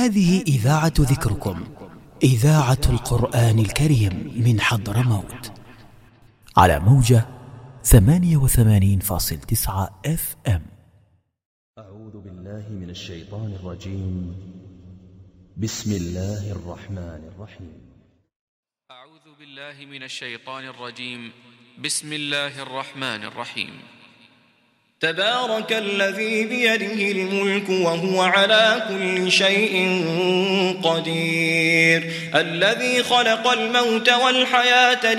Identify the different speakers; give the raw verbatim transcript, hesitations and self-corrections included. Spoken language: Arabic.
Speaker 1: هذه إذاعة ذكركم، إذاعة القرآن الكريم من حضرموت، على موجة ثمانية وثمانين فاصلة تسعة اف ام.
Speaker 2: أعوذ بالله من الشيطان الرجيم. بسم الله الرحمن الرحيم.
Speaker 3: أعوذ بالله من الشيطان الرجيم. بسم الله الرحمن الرحيم.
Speaker 4: تبارك الذي بيده الملك وهو على كل شيء قدير، الذي خلق الموت والحياة